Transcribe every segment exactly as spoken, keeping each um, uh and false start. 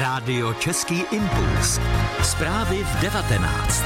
Rádio Český impuls. Zprávy v devatenáct.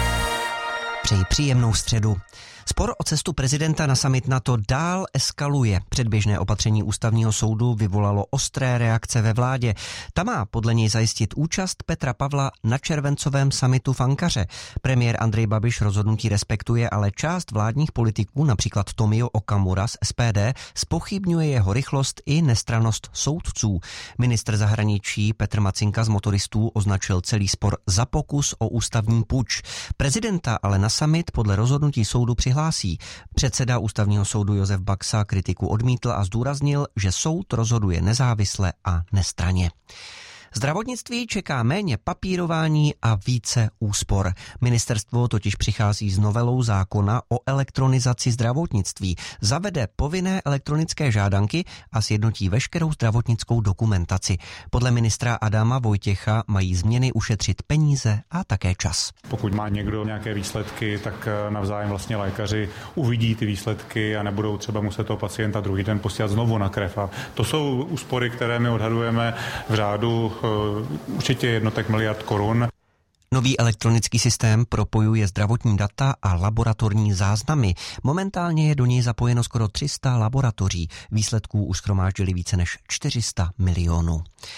Přeji příjemnou středu. Spor o cestu prezidenta na summit NATO dál eskaluje. Předběžné opatření ústavního soudu vyvolalo ostré reakce ve vládě. Ta má podle něj zajistit účast Petra Pavla na červencovém summitu v Ankaře. Premiér Andrej Babiš rozhodnutí respektuje, ale část vládních politiků, například Tomio Okamura z S P D, zpochybňuje jeho rychlost i nestrannost soudců. Ministr zahraničí Petr Macinka z motoristů označil celý spor za pokus o ústavní puč. Prezidenta ale na summit podle rozhodnutí soudu přihlásí. Předseda ústavního soudu Josef Baxa kritiku odmítl a zdůraznil, že soud rozhoduje nezávisle a nestranně. Zdravotnictví čeká méně papírování a více úspor. Ministerstvo totiž přichází s novelou zákona o elektronizaci zdravotnictví. Zavede povinné elektronické žádanky a sjednotí veškerou zdravotnickou dokumentaci. Podle ministra Adama Vojtěcha mají změny ušetřit peníze a také čas. Pokud má někdo nějaké výsledky, tak navzájem vlastně lékaři uvidí ty výsledky a nebudou třeba muset toho pacienta druhý den posílat znovu na krev. A to jsou úspory, které my odhadujeme v řádu určitě jednotek miliard korun. Nový elektronický systém propojuje zdravotní data a laboratorní záznamy. Momentálně je do něj zapojeno skoro tři sta laboratoří. Výsledků už shromáždili více než čtyři sta milionů.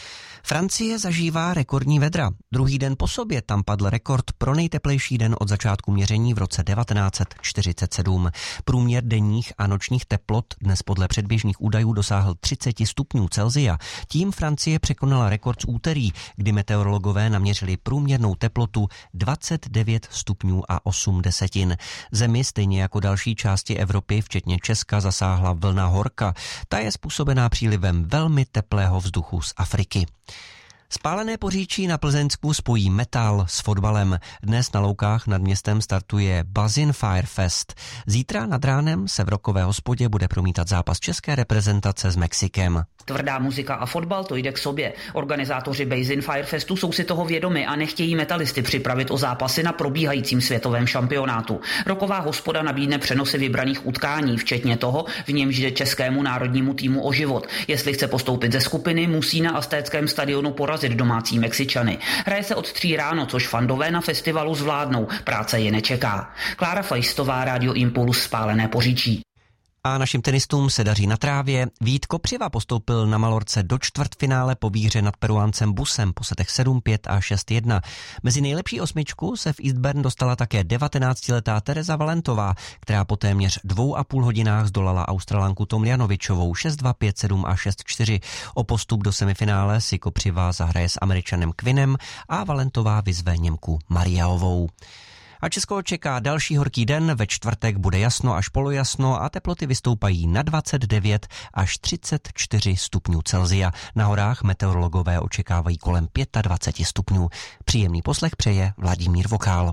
Francie zažívá rekordní vedra. Druhý den po sobě tam padl rekord pro nejteplejší den od začátku měření v roce devatenáct set čtyřicet sedm. Průměr denních a nočních teplot dnes podle předběžných údajů dosáhl třicet stupňů Celsia. Tím Francie překonala rekord z úterý, kdy meteorologové naměřili průměrnou teplotu dvacet devět stupňů a osm desetin. Zemi stejně jako další části Evropy, včetně Česka, zasáhla vlna horka. Ta je způsobená přílivem velmi teplého vzduchu z Afriky. Spálené Poříčí na Plzeňsku spojí metal s fotbalem. Dnes na loukách nad městem startuje Buzzin Fire Fest. Zítra nad ránem se v rockové hospodě bude promítat zápas české reprezentace s Mexikem. Tvrdá muzika a fotbal, to jde k sobě. Organizátoři Buzzin Fire Festu jsou si toho vědomi a nechtějí metalisty připravit o zápasy na probíhajícím světovém šampionátu. Rocková hospoda nabídne přenosy vybraných utkání, včetně toho, v němž jde českému národnímu týmu o život. Jestli chce postoupit ze skupiny, musí na Aztéckém stadionu porazit domácí Mexičany. Hraje se od tří ráno, což fandové na festivalu zvládnou. Práce je nečeká. Klára Fajstová, Rádio Impuls, Spálené Poříčí. A našim tenistům se daří na trávě. Vít Kopřiva postoupil na Malorce do čtvrtfinále po výhře nad Peruáncem Busem po setech sedm pět a šest jedna. Mezi nejlepší osmičku se v Eastbourne dostala také devatenáctiletá Tereza Valentová, která po téměř dvou a půl hodinách zdolala Australanku Tomljanovičovou šest dva, pět sedm a šest čtyři. O postup do semifinále si Kopřiva zahraje s Američanem Quinnem a Valentová vyzve Němku Mariaovou. A Česko čeká další horký den, ve čtvrtek bude jasno až polojasno a teploty vystoupají na dvacet devět až třicet čtyři stupňů Celsia. Na horách meteorologové očekávají kolem dvacet pět stupňů. Příjemný poslech přeje Vladimír Vokál.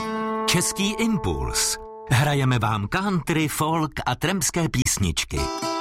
Český impuls. Hrajeme vám country, folk a trampské písničky.